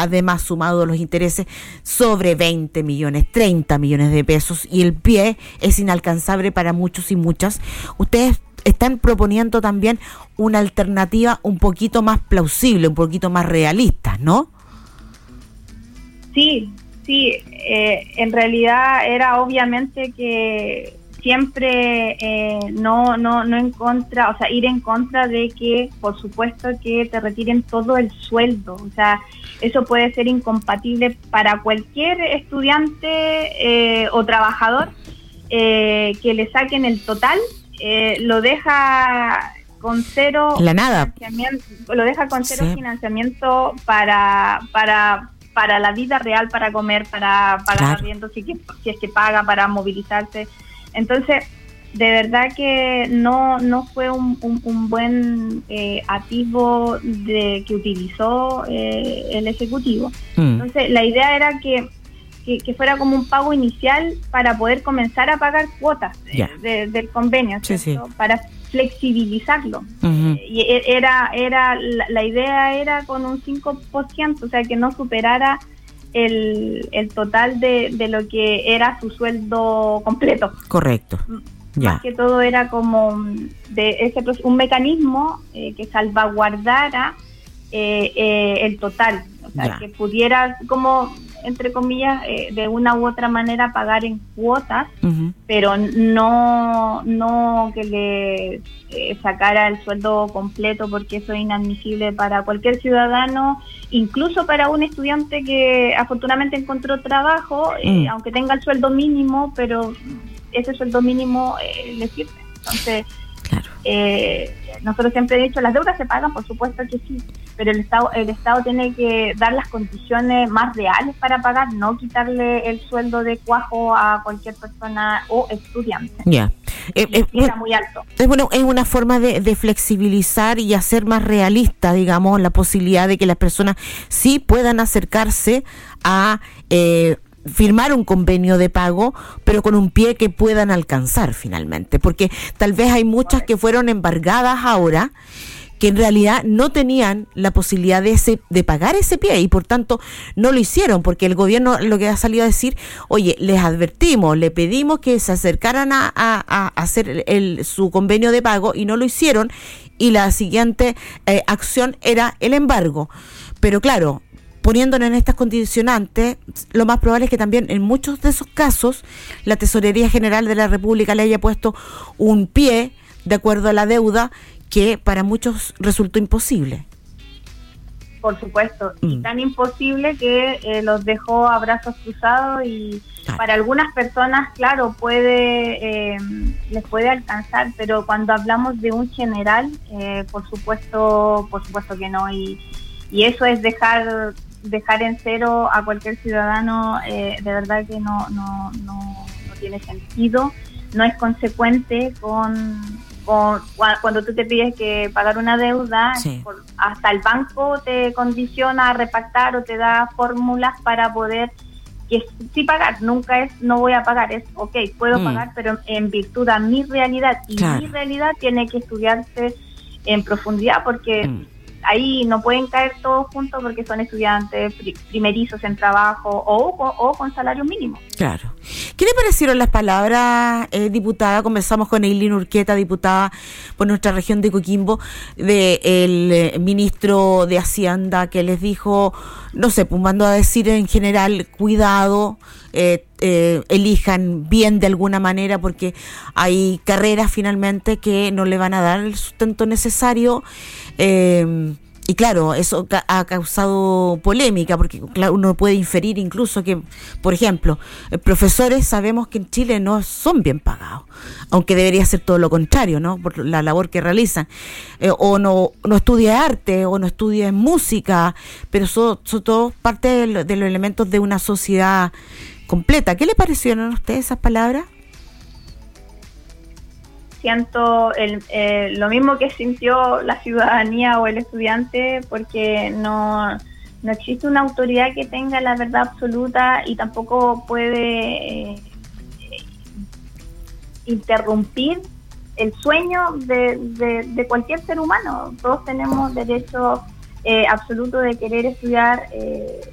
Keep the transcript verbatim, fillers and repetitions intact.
además sumado los intereses, sobre veinte millones, treinta millones de pesos, y el pie es inalcanzable para muchos y muchas. Ustedes están proponiendo también una alternativa un poquito más plausible, un poquito más realista, ¿no? Sí, sí, eh, en realidad era obviamente que siempre eh, no, no, no en contra, o sea, ir en contra de que, por supuesto, que te retiren todo el sueldo. O sea, eso puede ser incompatible para cualquier estudiante eh, o trabajador eh, que le saquen el total, eh, lo deja con cero la nada, financiamiento, lo deja con cero sí. financiamiento para para para la vida real, para comer, para pagar Claro. arriendo, si, que, si es que paga, para movilizarse. Entonces, de verdad que no no fue un, un, un buen eh, atisbo de que utilizó eh, el Ejecutivo. Mm. Entonces, la idea era que, que, que fuera como un pago inicial para poder comenzar a pagar cuotas Ya. de, del convenio, Sí, ¿cierto? sí. Para flexibilizarlo. Uh-huh. Y era era la, la idea era con un cinco por ciento, o sea, que no superara el, el total de, de lo que era su sueldo completo. Correcto. Ya. Más que todo era como de ese un mecanismo eh, que salvaguardara eh, eh, el total, o sea, Ya. que pudiera, como entre comillas, eh, de una u otra manera pagar en cuotas, Uh-huh. pero no no que le eh, sacara el sueldo completo, porque eso es inadmisible para cualquier ciudadano, incluso para un estudiante que afortunadamente encontró trabajo, Mm. eh, aunque tenga el sueldo mínimo, pero ese sueldo mínimo eh, le sirve. Entonces, Claro. eh, nosotros siempre he dicho, las deudas se pagan, por supuesto que sí, pero el Estado el Estado tiene que dar las condiciones más reales para pagar, no quitarle el sueldo de cuajo a cualquier persona o estudiante. Ya. Eh, Y eh, era bueno, muy alto. es, bueno, es una forma de, de flexibilizar y hacer más realista, digamos, la posibilidad de que las personas sí puedan acercarse a eh, firmar un convenio de pago, pero con un pie que puedan alcanzar finalmente, porque tal vez hay muchas que fueron embargadas ahora, que en realidad no tenían la posibilidad de ese, de pagar ese pie, y por tanto no lo hicieron, porque el gobierno lo que ha salido a decir, oye, les advertimos, le pedimos que se acercaran a, a, a hacer el, el, su convenio de pago, y no lo hicieron, y la siguiente eh, acción era el embargo. Pero claro, poniéndonos en estas condicionantes, lo más probable es que también en muchos de esos casos la Tesorería General de la República le haya puesto un pie de acuerdo a la deuda, que para muchos resultó imposible. Por supuesto, Mm. y tan imposible que eh, los dejó a brazos cruzados, y Claro. para algunas personas, claro, puede eh, les puede alcanzar, pero cuando hablamos de un general, eh, por supuesto, por supuesto que no, y, y eso es dejar dejar en cero a cualquier ciudadano, eh, de verdad que no no no no tiene sentido, no es consecuente con Con, cuando tú te pides que pagar una deuda, Sí. por, hasta el banco te condiciona a repactar o te da fórmulas para poder que sí pagar. Nunca es no voy a pagar, es ok, puedo Mm. pagar, pero en virtud a mi realidad, y Claro. mi realidad tiene que estudiarse en profundidad, porque Mm. ahí no pueden caer todos juntos, porque son estudiantes pri- primerizos en trabajo o, o, o con salario mínimo. Claro. ¿Qué le parecieron las palabras, eh, diputada? Conversamos con Eileen Urquieta, diputada por nuestra región de Coquimbo, del eh, ministro de Hacienda, que les dijo, no sé, pues mandó a decir en general, cuidado, eh, eh, elijan bien de alguna manera, porque hay carreras finalmente que no le van a dar el sustento necesario. Eh, Y claro, eso ca- ha causado polémica, porque claro, uno puede inferir incluso que, por ejemplo, eh, profesores sabemos que en Chile no son bien pagados, aunque debería ser todo lo contrario, ¿no? Por la labor que realizan. Eh, o no no estudia arte, o no estudia música, pero son, son todos parte de, lo- de los elementos de una sociedad completa. ¿Qué le parecieron a ustedes esas palabras? Siento el, eh, lo mismo que sintió la ciudadanía o el estudiante, porque no, no existe una autoridad que tenga la verdad absoluta, y tampoco puede eh, interrumpir el sueño de, de, de cualquier ser humano. Todos tenemos derecho eh, absoluto de querer estudiar eh,